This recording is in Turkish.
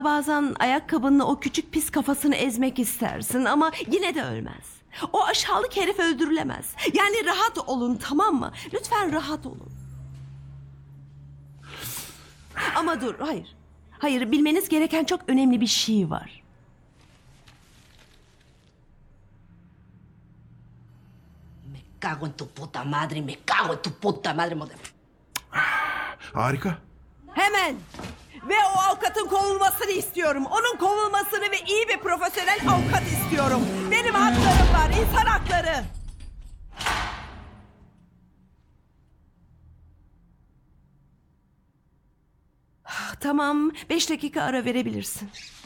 Bazen ayakkabınla o küçük pis kafasını ezmek istersin ama yine de ölmez. O aşağılık herif öldürülemez. Yani rahat olun, tamam mı? Lütfen rahat olun. Ama dur, hayır. Hayır, bilmeniz gereken çok önemli bir şey var. Me cago en tu puta madre, me cago en tu puta madre, Harika. Hemen! Ve o avukatın kovulmasını istiyorum. Onun kovulmasını ve iyi bir profesyonel avukat istiyorum. Benim haklarım var, insan hakları. Tamam, 5 dakika ara verebilirsin.